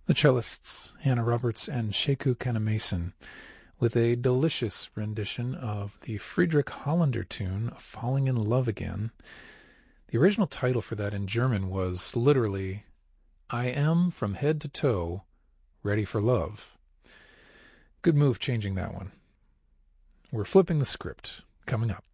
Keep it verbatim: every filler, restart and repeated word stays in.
The cellists, Hannah Roberts and Sheku Kanemason, with a delicious rendition of the Friedrich Hollander tune, Falling in Love Again. The original title for that in German was literally, I am from head to toe ready for love. Good move changing that one. We're flipping the script, coming up.